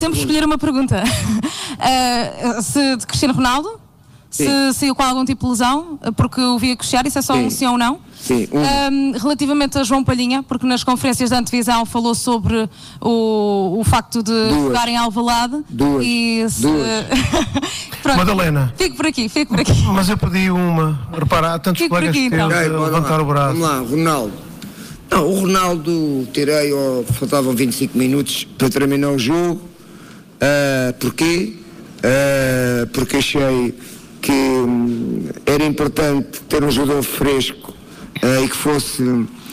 Temos de escolher uma pergunta. Se de Cristiano Ronaldo, se saiu com algum tipo de lesão, porque o vi a coxear, isso é só um sim ou não? Sim. Relativamente a João Palhinha, porque nas conferências da antevisão falou sobre o facto de jogar em Alvalade. Duas. Pronto, Madalena. Fico por aqui. Mas eu pedi uma. Repara, há tantos colegas aqui, que então. levantar o braço. Vamos lá, Ronaldo. Não, o Ronaldo tirei, faltavam 25 minutos para terminar o jogo. Porquê? Porque achei que era importante ter um jogador fresco e que fosse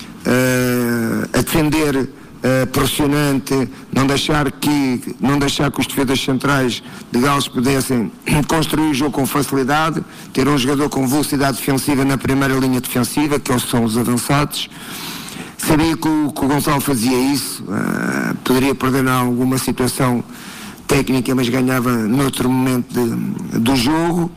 a defender pressionante, não deixar que os defesas centrais de Gales pudessem construir o jogo com facilidade, ter um jogador com velocidade defensiva na primeira linha defensiva, que são os avançados. Sabia que o Gonçalo fazia isso, poderia perder em alguma situação técnica, mas ganhava noutro momento do jogo.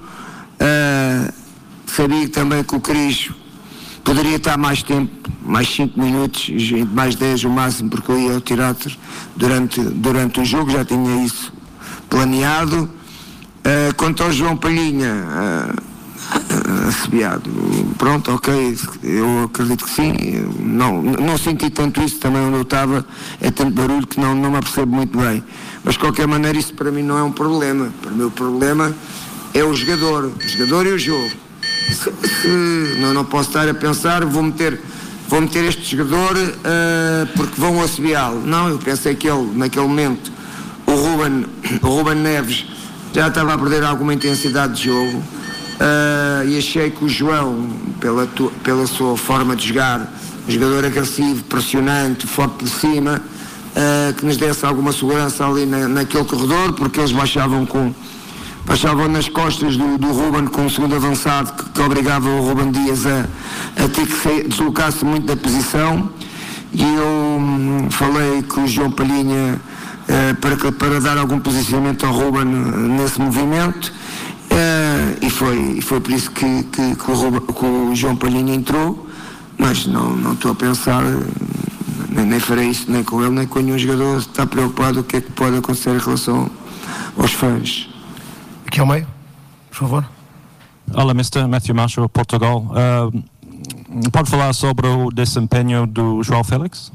Sabia também que o Cris poderia estar mais tempo, mais 5 minutos, mais 10 o máximo, porque eu ia ao teatro durante o jogo, já tinha isso planeado. Quanto ao João Palhinha, assobiado, pronto, ok, eu acredito que sim. Não senti tanto isso, também onde eu estava é tanto barulho que não me apercebo muito bem, mas de qualquer maneira isso para mim não é um problema. Para mim o problema é o jogador e o jogo. Não posso estar a pensar vou meter este jogador porque vão assobiá-lo. Não, eu pensei que ele, naquele momento, o Ruben Neves já estava a perder alguma intensidade de jogo. E achei que o João, pela sua forma de jogar, um jogador agressivo, pressionante, forte por cima, que nos desse alguma segurança ali naquele corredor, porque eles baixavam nas costas do Ruben com o segundo avançado, que obrigava o Ruben Dias a ter que deslocar-se muito da posição. E eu falei com o João Palhinha para dar algum posicionamento ao Ruben nesse movimento. E foi por isso que o João Palhinha entrou, mas não estou a pensar, nem farei isso nem com ele, nem com nenhum jogador. Está preocupado o que é que pode acontecer em relação aos fãs. Aqui ao meio, por favor. Olá, Mr. Matthew Marshall, Portugal. Pode falar sobre o desempenho do João Félix?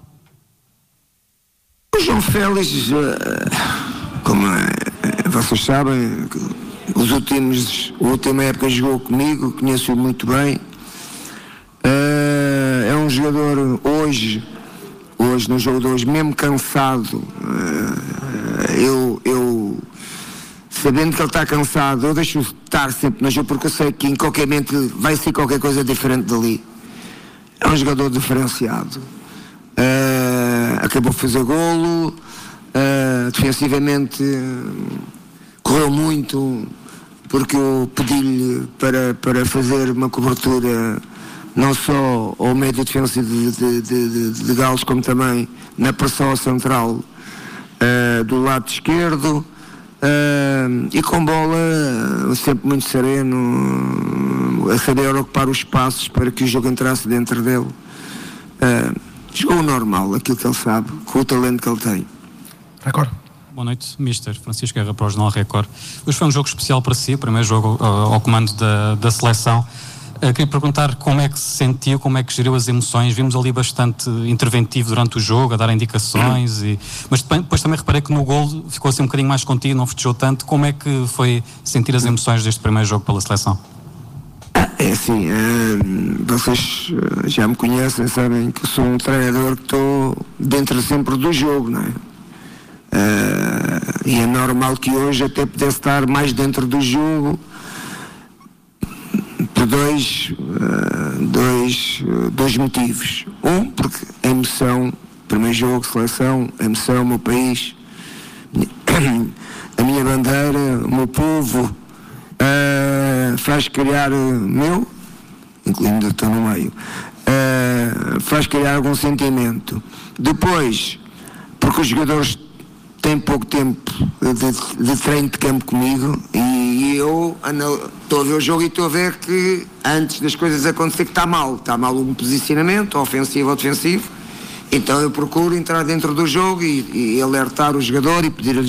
O João Félix, como vocês sabem, a última época jogou comigo, conheço-o muito bem. É um jogador hoje no jogo de hoje, mesmo cansado, eu sabendo que ele está cansado, eu deixo-o estar sempre no jogo, porque eu sei que em qualquer momento vai ser qualquer coisa diferente dali. É um jogador diferenciado. Acabou de fazer golo, defensivamente correu muito, porque eu pedi-lhe para fazer uma cobertura não só ao médio defensivo de Gales, como também na pressão central do lado esquerdo, e com bola sempre muito sereno, a saber ocupar os espaços para que o jogo entrasse dentro dele. Jogou o normal, aquilo que ele sabe, com o talento que ele tem. Record. Boa noite, Mr. Francisco Guerra para o Jornal Record. Hoje foi um jogo especial para si, o primeiro jogo ao comando da seleção. Queria perguntar como é que se sentiu, como é que geriu as emoções. Vimos ali bastante interventivo durante o jogo, a dar indicações, mas depois também reparei que no golo ficou assim um bocadinho mais contido, não festejou tanto. Como é que foi sentir as emoções deste primeiro jogo pela seleção? É assim, vocês já me conhecem, sabem que eu sou um treinador que estou dentro sempre do jogo, não é? E é normal que hoje até pudesse estar mais dentro do jogo por dois motivos. Porque a emoção, primeiro jogo, seleção, a emoção, o meu país, a minha bandeira, o meu povo, faz criar incluindo estou no meio, faz criar algum sentimento. Depois, porque os jogadores têm pouco tempo de treino de campo comigo, e eu estou a ver o jogo e estou a ver que antes das coisas acontecer que está mal um posicionamento, ofensivo ou defensivo, então eu procuro entrar dentro do jogo e alertar o jogador e pedir-lhe